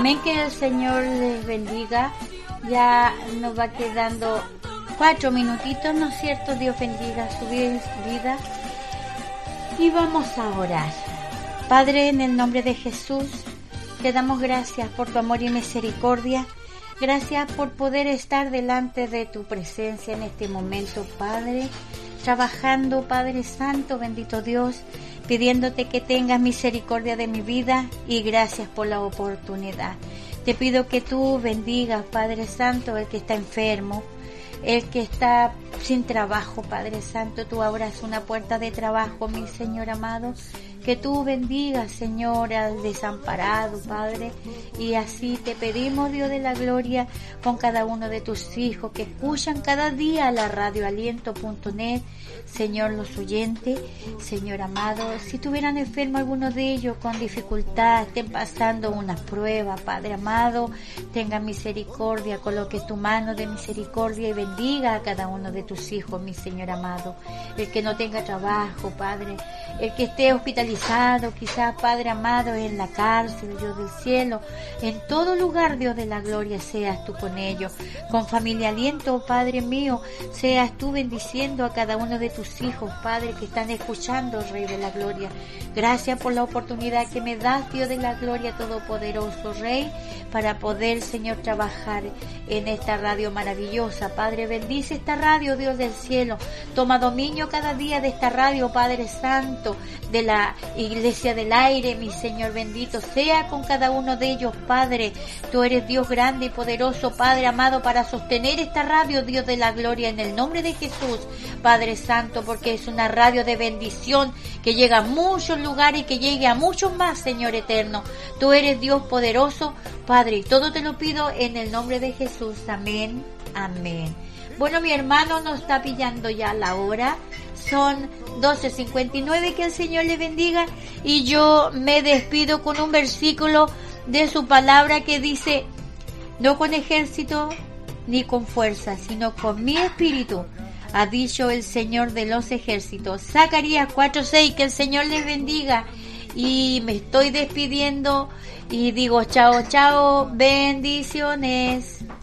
Amén, que el Señor les bendiga. Ya nos va quedando 4 minutitos, ¿no es cierto? Dios bendiga su vida. Y vamos a orar. Padre, en el nombre de Jesús, te damos gracias por tu amor y misericordia. Gracias por poder estar delante de tu presencia en este momento, Padre. Trabajando, Padre Santo, bendito Dios, pidiéndote que tengas misericordia de mi vida y gracias por la oportunidad. Te pido que tú bendigas, Padre Santo, el que está enfermo, el que está sin trabajo, Padre Santo. Tú abras una puerta de trabajo, mi Señor amado. Que tú bendigas, Señor, al desamparado, Padre. Y así te pedimos, Dios de la gloria, con cada uno de tus hijos que escuchan cada día la radioaliento.net. Señor, los oyentes, Señor amado, si tuvieran enfermo algunos de ellos con dificultad, estén pasando una prueba, Padre amado, tenga misericordia, coloque tu mano de misericordia y bendiga a cada uno de tus hijos, mi Señor amado. El que no tenga trabajo, Padre, el que esté hospitalizado, quizás, Padre amado, en la cárcel, Dios del cielo, en todo lugar, Dios de la gloria, seas tú con ellos. Con Familia Aliento, Padre mío, seas tú bendiciendo a cada uno de tus hijos, Padre, que están escuchando, Rey de la gloria. Gracias por la oportunidad que me das, Dios de la gloria todopoderoso, Rey, para poder, Señor, trabajar en esta radio maravillosa. Padre, bendice esta radio, Dios del cielo. Toma dominio cada día de esta radio, Padre Santo, de la Iglesia del Aire, mi Señor bendito. Sea con cada uno de ellos, Padre. Tú eres Dios grande y poderoso, Padre amado, para sostener esta radio, Dios de la gloria, en el nombre de Jesús, Padre Santo, porque es una radio de bendición que llega a muchos lugares y que llegue a muchos más, Señor eterno. Tú eres Dios poderoso, Padre, y todo te lo pido en el nombre de Jesús. Amén, amén. Bueno, mi hermano nos está pillando ya la hora. Son 12:59, que el Señor le bendiga. Y yo me despido con un versículo de su palabra que dice: no con ejército ni con fuerza, sino con mi espíritu, ha dicho el Señor de los ejércitos. Zacarías 4:6, que el Señor les bendiga. Y me estoy despidiendo y digo chao, chao, bendiciones.